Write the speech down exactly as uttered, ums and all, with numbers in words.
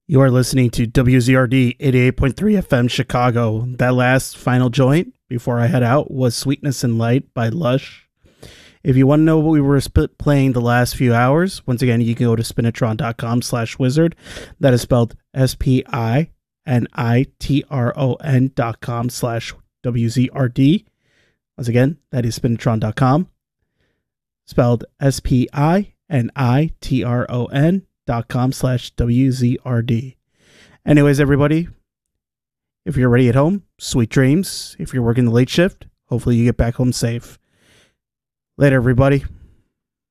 You are listening to W Z R D eighty-eight point three F M Chicago. That last final joint before I head out was Sweetness and Light by Lush. If you want to know what we were sp- playing the last few hours, once again, you can go to spinitron.com slash wizard. That is spelled S P I N I T R O N dot com slash W Z R D. Once again, that is spinitron dot com. Spelled S P I N I T R O N dot com slash W Z R D. Anyways, everybody, if you're already at home, sweet dreams. If you're working the late shift, hopefully you get back home safe. Later, everybody.